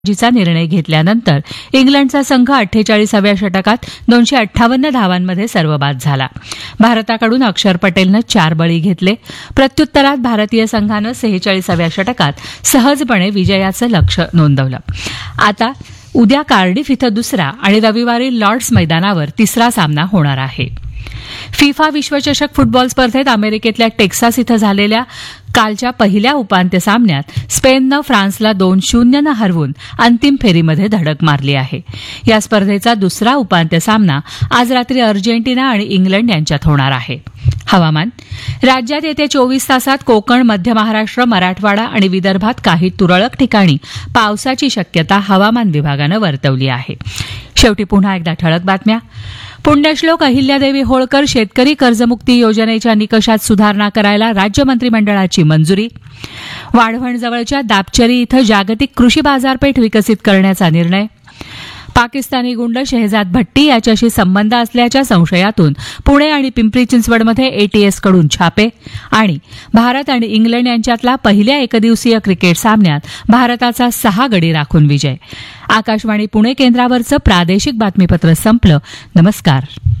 चा निर्णय घेतल्यानंतर इंग्लंडचा संघ 48व्या षटकात 258 धावांमध्ये सर्वबाद झाला. भारताकडून अक्षर पटेलनं 4 बळी घेतले. प्रत्युत्तरात भारतीय संघानं 46व्या षटकात सहजपणे विजयाचं लक्ष्य नोंदवलं. आता उद्या कार्डिफ इथं दुसरा आणि रविवारी लॉर्ड्स मैदानावर तिसरा सामना होणार आहे. फिफा विश्वचषक फुटबॉल स्पर्धेत अमेरिकेतल्या टेक्सास इथं झालेल्या कालच्या पहिल्या उपांत्य सामन्यात स्पेननं फ्रान्सला 2-0 हरवून अंतिम फेरीमध्ये धडक मारली आहे. या स्पर्धेचा दुसरा उपांत्य सामना आज रात्री अर्जेंटिना आणि इंग्लंड यांच्यात होणार आहे. हवामान. राज्यात येत्या 24 तासात कोकण, मध्य महाराष्ट्र, मराठवाडा आणि विदर्भात काही तुरळक ठिकाणी पावसाची शक्यता हवामान विभागानं वर्तवली आहे. शेवटी पुन्हा एकदा ठळक बातम्या. पुण्यश्लोक अहिल्यादेवी होळकर शेतकरी कर्जमुक्ती योजनेच्या निकषात सुधारणा करायला राज्य मंत्रिमंडळाची मंजुरी. वाढवणजवळच्या दापचरी इथं जागतिक कृषी बाजारपेठ विकसित करण्याचा निर्णय. पाकिस्तानी गुंड शेहजाद भट्टी याच्याशी संबंध असल्याच्या संशयातून पुणे आणि पिंपरी चिंचवडमध्ये एटीएसकडून छापे. आणि भारत आणि इंग्लंड यांच्यातला पहिल्या एकदिवसीय क्रिकेट सामन्यात भारताचा 6 गडी राखून विजय. आकाशवाणी पुणे केंद्रावरचं प्रादेशिक बातमीपत्र संपलं. नमस्कार.